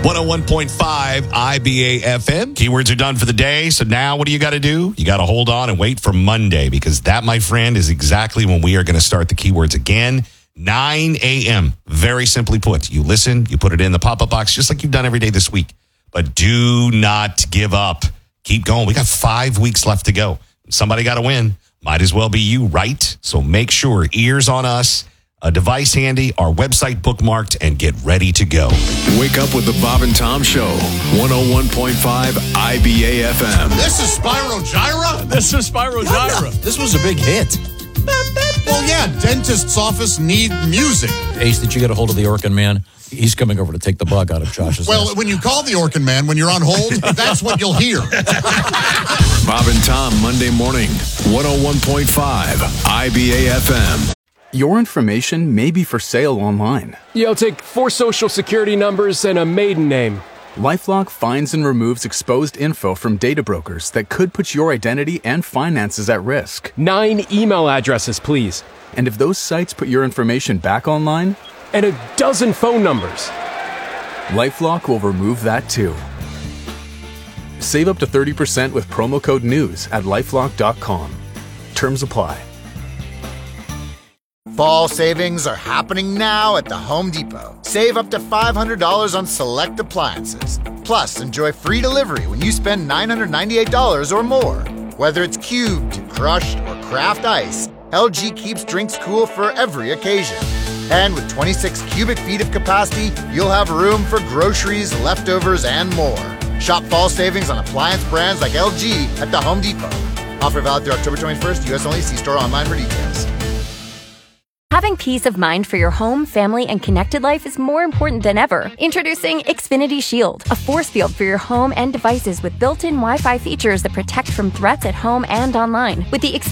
101.5 IBA FM. Keywords are done for the day. So now what do you got to do? You got to hold on and wait for Monday, because that, my friend, is exactly when we are going to start the keywords again. 9 a.m. Very simply put. You listen, you put it in the pop-up box just like you've done every day this week. But do not give up. Keep going. We got 5 weeks left to go. Somebody got to win. Might as well be you, right? So make sure, ears on us, a device handy, our website bookmarked, and get ready to go. Wake up with the Bob and Tom Show, 101.5 IBA FM. This is Spyro Gyra? This is Spyro Gyra. This was a big hit. Well, yeah, dentist's office need music. Ace, did you get a hold of the Orkin man? He's coming over to take the bug out of Josh's Well, nest. when you call the Orkin man, when you're on hold, that's what you'll hear. Bob and Tom, Monday morning, 101.5 IBA FM. Your information may be for sale online. Yo, take 4 social security numbers and a maiden name. LifeLock finds and removes exposed info from data brokers that could put your identity and finances at risk. 9 email addresses, please. And if those sites put your information back online, And a dozen phone numbers. LifeLock will remove that too. Save up to 30% with promo code NEWS at lifelock.com. Terms apply. Fall savings are happening now at the Home Depot. Save up to $500 on select appliances. Plus, enjoy free delivery when you spend $998 or more. Whether it's cubed, crushed, or craft ice, LG keeps drinks cool for every occasion. And with 26 cubic feet of capacity, you'll have room for groceries, leftovers, and more. Shop fall savings on appliance brands like LG at the Home Depot. Offer valid through October 21st, U.S. only. See store online for details. Having peace of mind for your home, family, and connected life is more important than ever. Introducing Xfinity Shield, a force field for your home and devices with built-in Wi-Fi features that protect from threats at home and online. With the